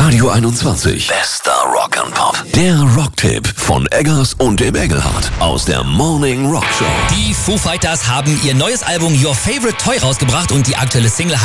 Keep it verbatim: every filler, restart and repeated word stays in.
Radio einundzwanzig. Bester Rock and Pop. Der Rocktipp von Eggers und dem Engelhardt aus der Morning Rock Show. Die Foo Fighters haben ihr neues Album Your Favorite Toy rausgebracht und die aktuelle Single heißt